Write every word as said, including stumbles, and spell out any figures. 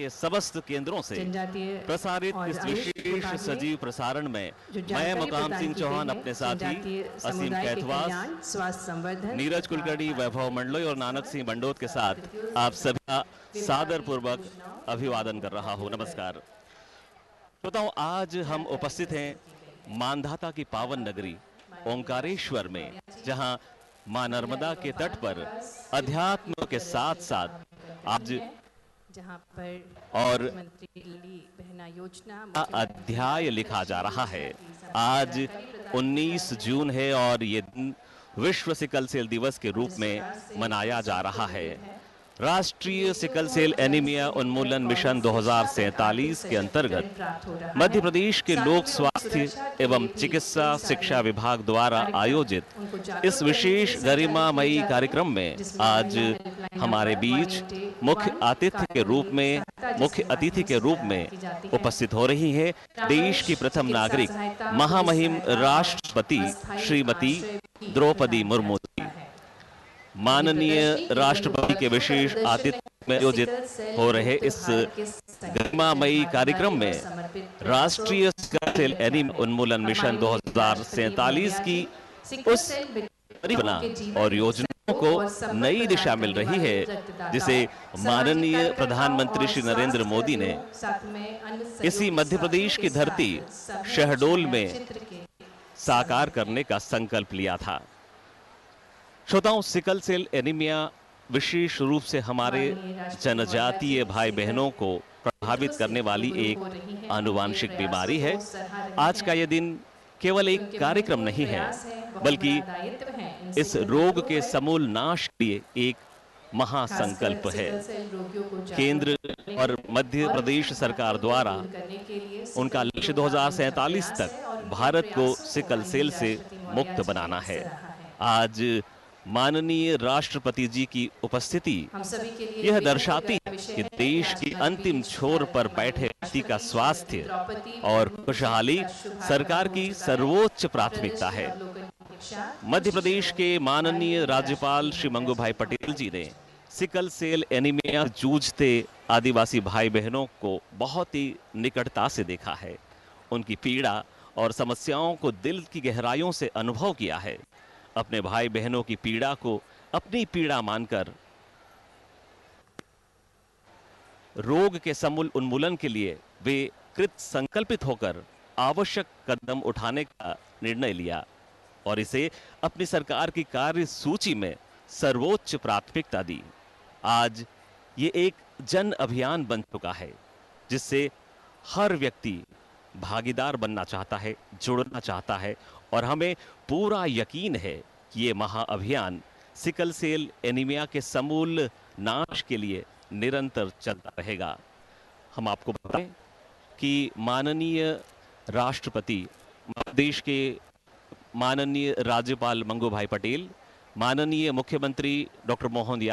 के समस्त केंद्रों से प्रसारित इस विशेष सजीव प्रसारण में मैं मुकाम सिंह चौहान अपने साथी असीम कैथवास, नीरज कुलकर्णी, वैभव मंडलोई और नानक सिंह बंडोत के साथ आप सभी का सादर पूर्वक अभिवादन कर रहा हूं। नमस्कार श्रोताओं, आज हम उपस्थित हैं मानधाता की पावन नगरी ओंकारेश्वर में, जहां मां नर्मदा के तट पर अध्यात्म के साथ साथ आज जहां पर और बहना योजना अध्याय लिखा जा रहा है। आज उन्नीस जून है और ये दिन विश्व सिकल सेल दिवस के रूप में मनाया जा रहा है। राष्ट्रीय सिकल सेल एनीमिया उन्मूलन मिशन दो हज़ार सैंतालीस के अंतर्गत मध्य प्रदेश के लोक स्वास्थ्य एवं चिकित्सा शिक्षा विभाग द्वारा आयोजित इस विशेष गरिमामयी कार्यक्रम में आज हमारे बीच मुख्य अतिथि के रूप में मुख्य अतिथि के रूप में उपस्थित हो रही है देश की प्रथम नागरिक महामहिम राष्ट्रपति श्रीमती द्रौपदी मुर्मू जी। माननीय राष्ट्रपति के विशेष आतिथ्य में आयोजित हो रहे इस गरिमामयी कार्यक्रम में राष्ट्रीय सिकल सेल एनीमिया उन्मूलन मिशन दो हज़ार सैंतालीस की उस परियोजना और योजनाओं को नई दिशा मिल रही है, जिसे माननीय प्रधानमंत्री श्री नरेंद्र मोदी ने इसी मध्य प्रदेश की धरती शहडोल में साकार करने का संकल्प लिया था। श्रोताओं, सिकल सेल एनीमिया विशेष रूप से हमारे जनजातीय भाई बहनों को प्रभावित करने वाली एक आनुवांशिक बीमारी है। आज का यह दिन केवल एक कार्यक्रम नहीं है, बल्कि इस रोग के समूल नाश के लिए एक महासंकल्प है। केंद्र और मध्य प्रदेश सरकार द्वारा उनका लक्ष्य दो हज़ार सैंतालीस तक भारत को सिकल सेल से मुक्त बनाना है। आज माननीय राष्ट्रपति जी की उपस्थिति यह दर्शाती है कि देश की अंतिम छोर पर बैठे व्यक्ति का स्वास्थ्य और खुशहाली सरकार की सर्वोच्च प्राथमिकता है। मध्य प्रदेश के माननीय राज्यपाल श्री मंगू भाई पटेल जी ने सिकल सेल एनीमिया जूझते आदिवासी भाई बहनों को बहुत ही निकटता से देखा है, उनकी पीड़ा और समस्याओं को दिल की गहराइयों से अनुभव किया है। अपने भाई बहनों की पीड़ा को अपनी पीड़ा मानकर रोग के समूल उन्मूलन के लिए वे कृत संकल्पित होकर आवश्यक कदम उठाने का निर्णय लिया और इसे अपनी सरकार की कार्य सूची में सर्वोच्च प्राथमिकता दी। आज ये एक जन अभियान बन चुका है, जिससे हर व्यक्ति भागीदार बनना चाहता है, जुड़ना चाहता है और हमें पूरा यकीन है कि ये महाअभियान सिकल सेल एनीमिया के समूल नाश के लिए निरंतर चलता रहेगा। हम आपको बताएं कि माननीय राष्ट्रपति देश के माननीय राज्यपाल मंगू भाई पटेल, माननीय मुख्यमंत्री डॉक्टर मोहन यादव